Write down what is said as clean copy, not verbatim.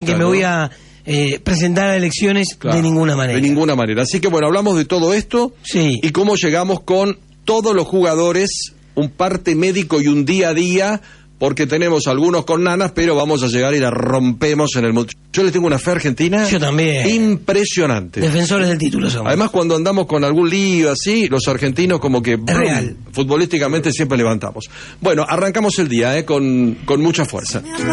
que me voy a presentar a elecciones, de ninguna manera. De ninguna manera. Así que bueno, hablamos de todo esto y cómo llegamos con todos los jugadores, un parte médico y un día a día, porque tenemos algunos con nanas, pero vamos a llegar y la rompemos en el mundo. Yo les tengo una fe argentina. Yo también. Impresionante. Defensores del título somos. Además, cuando andamos con algún lío así, los argentinos como que real. Futbolísticamente siempre levantamos. Bueno, arrancamos el día con mucha fuerza.